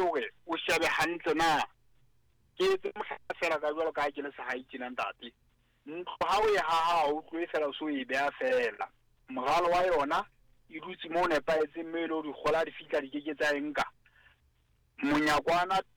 hore o shebe hantle na ke etse mohlala fela ka jwalo ka ke le sa hae tjena ntate ntlo ha o ya ha o tlo fela so e beha fela moralo wa yona e dutse mo ne paetse mme lo di kgola di fika di keke tsa enka monyakwana